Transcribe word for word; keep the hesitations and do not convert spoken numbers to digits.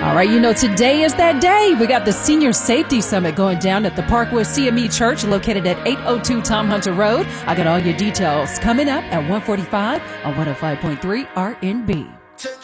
All right, you know, today is that day. We got the Senior Safety Summit going down at the Parkwood C M E Church located at eight oh two Tom Hunter Road. I got all your details coming up at one forty-five on one oh five point three R N B.